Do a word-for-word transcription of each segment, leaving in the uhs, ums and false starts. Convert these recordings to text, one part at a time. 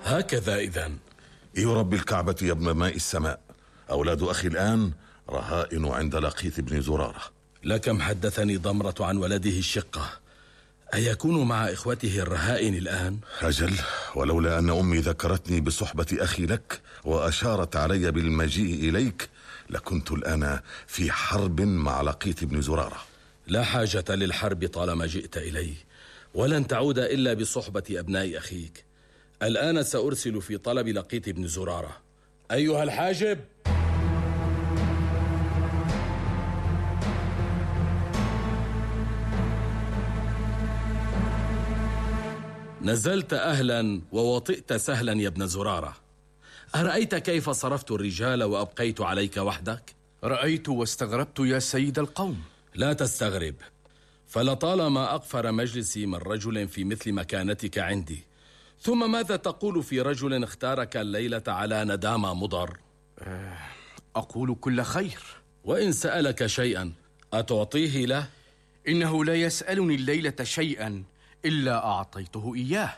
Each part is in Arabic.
هكذا إذن. إي رب الكعبة يا ابن ماء السماء، أولاد أخي الآن رهائن عند لقيط بن زرارة. لكم حدثني ضمرة عن ولده الشقة، أيكون مع إخوته الرهائن الآن؟ أجل، ولولا أن أمي ذكرتني بصحبة أخي لك وأشارت علي بالمجيء إليك لكنت الآن في حرب مع لقيط بن زرارة. لا حاجة للحرب طالما جئت إلي، ولن تعود إلا بصحبة أبناء أخيك. الآن سأرسل في طلب لقيط بن زرارة. أيها الحاجب، نزلت أهلا ووطئت سهلا يا ابن زرارة. أرأيت كيف صرفت الرجال وأبقيت عليك وحدك؟ رأيت واستغربت يا سيد القوم. لا تستغرب، فلطالما أغفر مجلسي من رجل في مثل مكانتك عندي. ثم ماذا تقول في رجل اختارك الليلة على ندامة مضر؟ أقول كل خير. وإن سألك شيئا أتعطيه له؟ إنه لا يسألني الليلة شيئا إلا أعطيته إياه،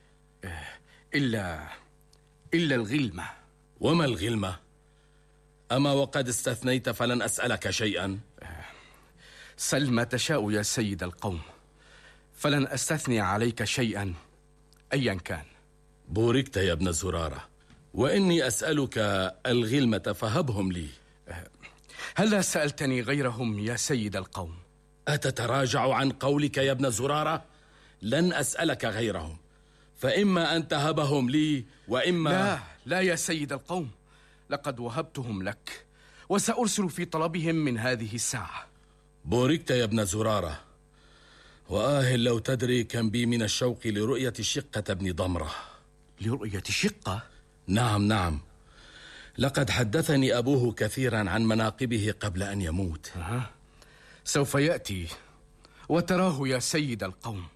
إلا إلا الغلمة. وما الغلمة؟ أما وقد استثنيت فلن أسألك شيئا. سل ما تشاء يا سيد القوم، فلن أستثني عليك شيئا أيا كان. بوركت يا ابن زرارة، وإني أسألك الغلمة فهبهم لي. هلا سألتني غيرهم يا سيد القوم؟ أتتراجع عن قولك يا ابن زرارة؟ لن أسألك غيرهم، فإما أن تهبهم لي وإما... لا لا يا سيد القوم، لقد وهبتهم لك وسأرسل في طلبهم من هذه الساعة. بوركت يا ابن زرارة، وآه لو تدري كم بي من الشوق لرؤية شقة ابن ضمرة. لرؤية شقة؟ نعم نعم، لقد حدثني أبوه كثيرا عن مناقبه قبل أن يموت. أه. سوف يأتي وتراه يا سيد القوم.